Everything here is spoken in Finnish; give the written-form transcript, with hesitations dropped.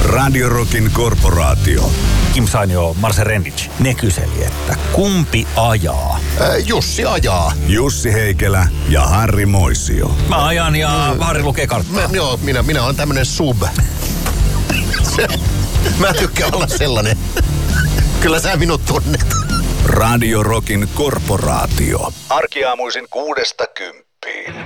Radio Rockin korporaatio. Kim Sainio, Marse Rendic, ne kyseli, että kumpi ajaa? Jussi ajaa. Jussi Heikelä ja Harri Moisio. Mä ajan ja Harri lukee karttaa. Joo, minä olen tämmönen sub. Mä tykkään olla sellainen. Kyllä sä minut tunnet. Radio Rockin korporaatio. Arkiaamuisin 6–10.